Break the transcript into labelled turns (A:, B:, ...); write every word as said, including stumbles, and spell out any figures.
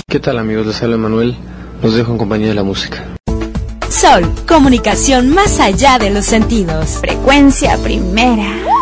A: ¿Qué tal, amigos? Les habla Manuel. Los dejo en compañía de la música.
B: Sol, comunicación más allá de los sentidos.
C: Frecuencia primera.